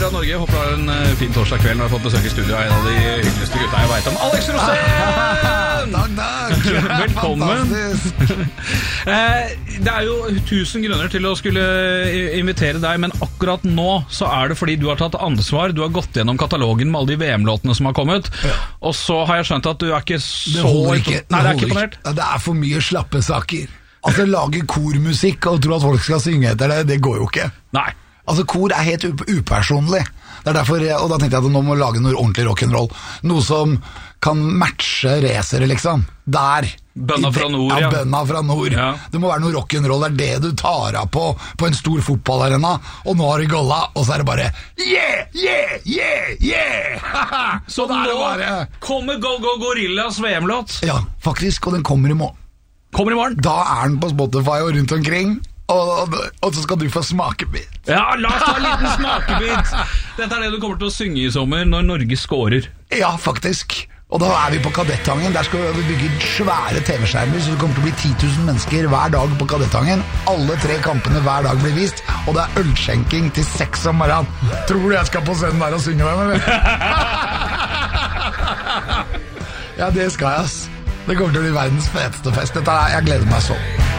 Fra Norge, håper du har en fin torsdag kveld når du har fått besøk i studio av en av de hyggeligste gutta jeg vet om, Alex Rosén! Takk. Velkommen. Det jo 1000 grunner til å skulle invitere deg, men akkurat nå så det fordi du har tatt ansvar. Du har gått gjennom katalogen med alle de VM-låtene som har kommet, og så har jeg skjønt at du ikke så... Det holder ikke. Nei, det ikke imponert. Det for mye slappe saker. Altså, lage kormusikk og tro at folk skal synge etter det, det går jo ikke. Nei. Altså, kor helt upersonlig. Det derfor, og da tenkte jeg at nå må lage noe ordentlig rock'n'roll. Noe som kan matche racere, liksom. Der. Bønna fra nord, ja. Bønna fra nord. Ja. Det må være noe rock'n'roll, det det du tar av på en stor fotballarena, og nå har de golla, og så det bare yeah, yeah, yeah, yeah! Så nå kommer Go Go Gorillas VM-låt? Ja, faktisk, og den kommer i morgen. Kommer i morgen? Da den på Spotify og rundt omkring. Og så skal du få smakebit. Ja, la oss ta en liten smakebit. Dette det du kommer til å synge i sommer når Norge scorer. Ja, faktisk. Og da vi på Kadettangen. Der skal vi bygge svære TV-skjermer, så det kommer til å bli 10 000 mennesker hver dag på Kadettangen. Alle 3 kampene hver dag blir vist, og det ølskjenking til 6 om morgenen. Tror du jeg skal på scenen der og synge den, eller? Ja, det skal jeg, ass. Det kommer til å bli verdens feteste fest. Jeg gleder meg så.